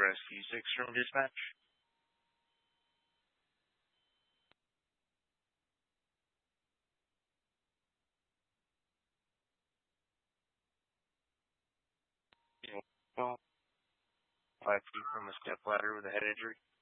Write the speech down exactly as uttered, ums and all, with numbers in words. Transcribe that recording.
Rescue six from dispatch. Yeah. Well, five feet from a step ladder with a head injury.